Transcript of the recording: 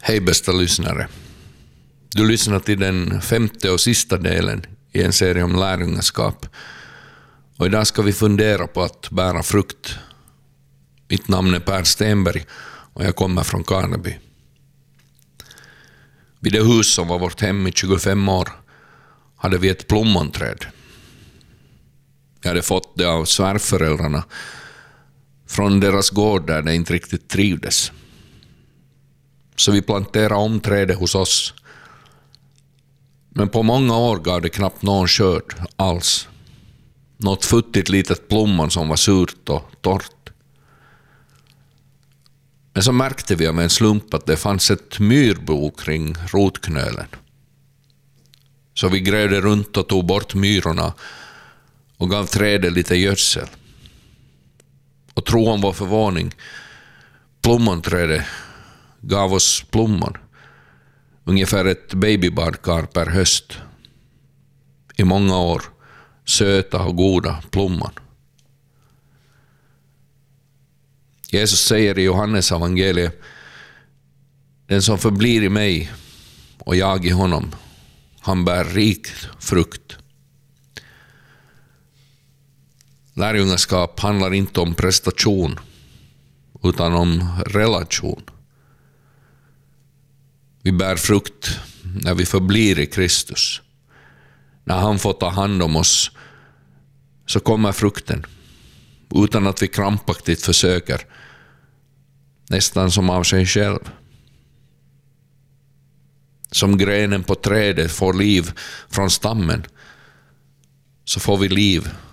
Hej bästa lyssnare. Du lyssnar till den 5:e och sista delen i en serie om lärjungaskap. Och idag ska vi fundera på att bära frukt. Mitt namn är Per Stenberg och jag kommer från Karneby. Vid det hus som var vårt hem i 25 år hade vi ett plommonträd. Jag hade fått det av svärföräldrarna från deras gård där det inte riktigt trivdes. Så vi planterade om trädet hos oss. Men på många år gav det knappt någon skörd alls. Något futtigt litet plommon som var surt och torrt. Men så märkte vi med en slump att det fanns ett myrbo kring rotknölen. Så vi grävde runt och tog bort myrorna och gav trädet lite gödsel. Och tro om vår förvåning, plommonträdet gav oss plommon. Ungefär ett babybadkar per höst. I många år. Söta och goda plommon. Jesus säger i Johannes evangeliet: den som förblir i mig och jag i honom, han bär rikt frukt. Lärjungaskap handlar inte om prestation utan om relation. Vi bär frukt när vi förblir i Kristus. När han får ta hand om oss så kommer frukten utan att vi krampaktigt försöker, nästan som av sig själv. Som grenen på trädet får liv från stammen så får vi liv